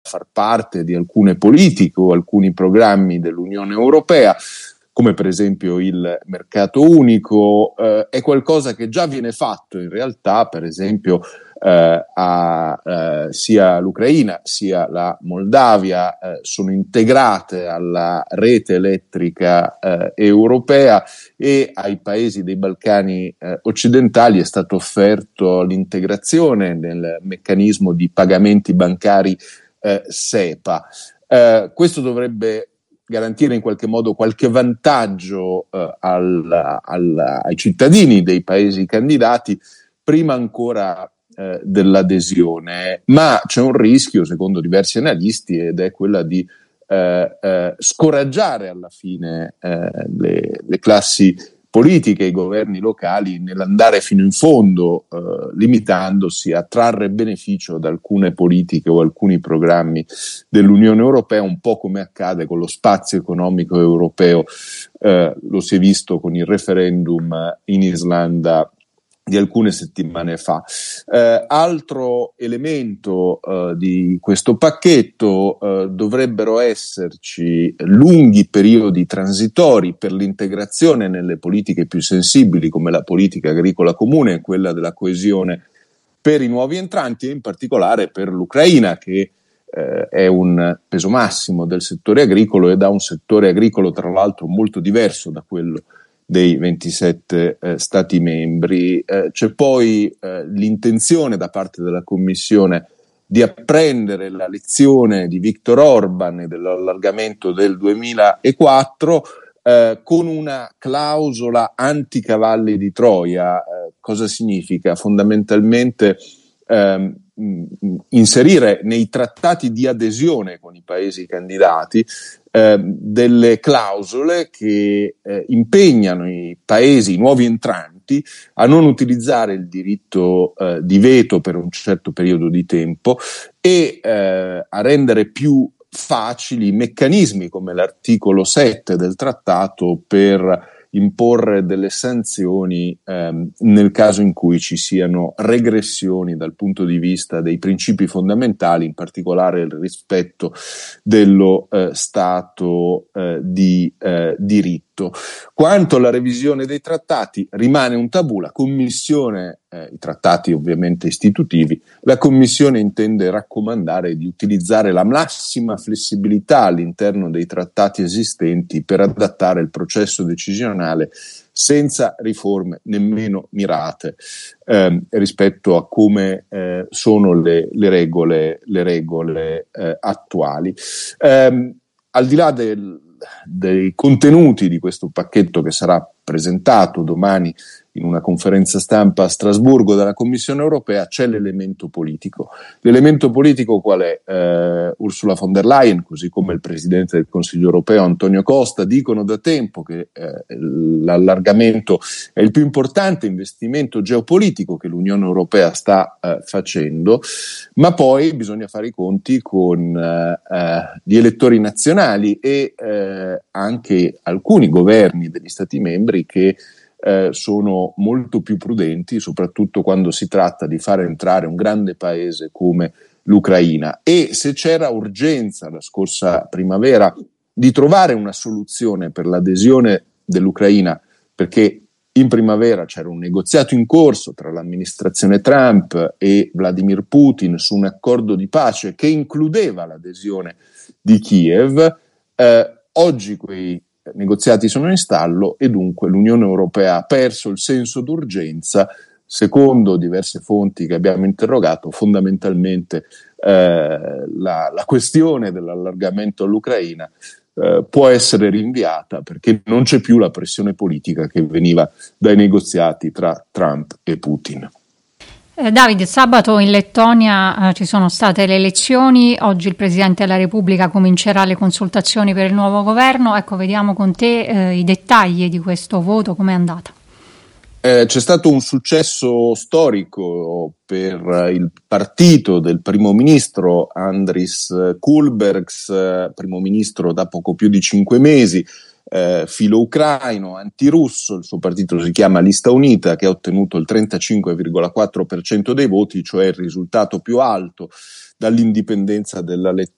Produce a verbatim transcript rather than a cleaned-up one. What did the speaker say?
far parte di alcune politiche o alcuni programmi dell'Unione Europea, come per esempio il mercato unico, eh, è qualcosa che già viene fatto in realtà, per esempio eh, a, eh, sia l'Ucraina sia la Moldavia eh, sono integrate alla rete elettrica eh, europea, e ai paesi dei Balcani eh, occidentali è stato offerto l'integrazione nel meccanismo di pagamenti bancari eh, SEPA. Eh, questo dovrebbe garantire in qualche modo qualche vantaggio eh, al, al, ai cittadini dei paesi candidati prima ancora eh, dell'adesione, ma c'è un rischio, secondo diversi analisti, ed è quella di eh, eh, scoraggiare alla fine eh, le, le classi politiche, i governi locali nell'andare fino in fondo, eh, limitandosi a trarre beneficio da alcune politiche o alcuni programmi dell'Unione Europea, un po' come accade con lo spazio economico europeo. Eh, lo si è visto con il referendum in Islanda di alcune settimane fa. Eh, altro elemento eh, di questo pacchetto: eh, dovrebbero esserci lunghi periodi transitori per l'integrazione nelle politiche più sensibili, come la politica agricola comune e quella della coesione, per i nuovi entranti, e in particolare per l'Ucraina, che eh, è un peso massimo del settore agricolo ed ha un settore agricolo tra l'altro molto diverso da quello dei ventisette eh, Stati membri. Eh, c'è poi eh, l'intenzione da parte della Commissione di apprendere la lezione di Viktor Orban e dell'allargamento del duemilaquattro eh, con una clausola anticavalli di Troia. Eh, cosa significa? Fondamentalmente ehm, inserire nei trattati di adesione con i paesi candidati Eh, delle clausole che eh, impegnano i paesi, i nuovi entranti, a non utilizzare il diritto eh, di veto per un certo periodo di tempo e eh, a rendere più facili i meccanismi, come l'articolo sette del trattato, per imporre delle sanzioni ehm, nel caso in cui ci siano regressioni dal punto di vista dei principi fondamentali, in particolare il rispetto dello eh, Stato eh, di eh, diritto. Quanto alla revisione dei trattati, rimane un tabù. La Commissione, eh, i trattati ovviamente istitutivi, la Commissione intende raccomandare di utilizzare la massima flessibilità all'interno dei trattati esistenti per adattare il processo decisionale senza riforme nemmeno mirate eh, rispetto a come eh, sono le, le regole, le regole eh, attuali. Eh, al di là del dei contenuti di questo pacchetto, che sarà presentato domani in una conferenza stampa a Strasburgo dalla Commissione Europea, c'è l'elemento politico. L'elemento politico qual è? Eh, Ursula von der Leyen, così come il Presidente del Consiglio Europeo Antonio Costa, dicono da tempo che eh, l'allargamento è il più importante investimento geopolitico che l'Unione Europea sta eh, facendo, ma poi bisogna fare i conti con eh, eh, gli elettori nazionali e eh, anche alcuni governi degli Stati membri che Eh, sono molto più prudenti, soprattutto quando si tratta di fare entrare un grande paese come l'Ucraina. E se c'era urgenza la scorsa primavera di trovare una soluzione per l'adesione dell'Ucraina, perché in primavera c'era un negoziato in corso tra l'amministrazione Trump e Vladimir Putin su un accordo di pace che includeva l'adesione di Kiev, eh, oggi quei negoziati sono in stallo e dunque l'Unione Europea ha perso il senso d'urgenza. Secondo diverse fonti che abbiamo interrogato, fondamentalmente eh, la, la questione dell'allargamento all'Ucraina eh, può essere rinviata perché non c'è più la pressione politica che veniva dai negoziati tra Trump e Putin. Eh, Davide, sabato in Lettonia eh, ci sono state le elezioni, oggi il Presidente della Repubblica comincerà le consultazioni per il nuovo governo. Ecco, vediamo con te eh, i dettagli di questo voto, com'è andata? Eh, c'è stato un successo storico per il partito del primo ministro Andris Kulbergs, primo ministro da poco più di cinque mesi, Eh, filo ucraino, antirusso. Il suo partito si chiama Lista Unita, che ha ottenuto il trentacinque virgola quattro per cento dei voti, cioè il risultato più alto dall'indipendenza della Lettonia